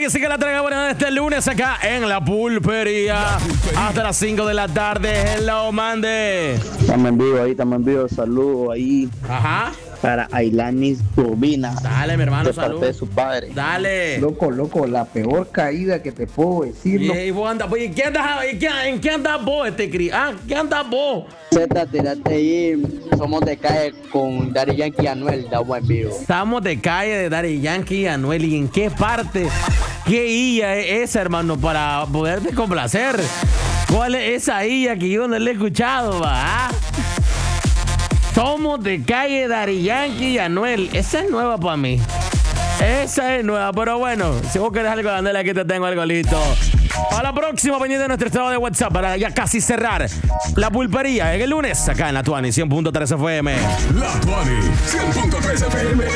que sigue la entrega buena de este lunes acá en La Pulpería. Hasta las 5 de la tarde. Hello, mande. Estamos en vivo. Saludos ahí. Ajá. Para Ailanis Turbina. Dale, mi hermano, de parte salud. de su padre. Dale. Loco, la peor caída que te puedo decir. Y vos andas, pues, ¿en qué andas vos, ¿qué andas vos? Z, tirate ahí. Somos de calle con Daddy Yankee y Anuel. Estamos en vivo. Estamos de calle de Daddy Yankee y Anuel. ¿Y en qué parte? ¿Qué IA es esa, hermano, para poderte complacer? ¿Cuál es esa IA que yo no le he escuchado, va? Somos de calle Daddy Yankee y Anuel. Esa es nueva para mí. Esa es nueva, pero bueno, si vos querés algo, Andela, aquí te tengo algo listo. Para la próxima, pendiente de nuestro estado de WhatsApp, para ya casi cerrar La Pulpería en el lunes, acá en La Tuani 100.3 FM. La Tuani 100.3 FM.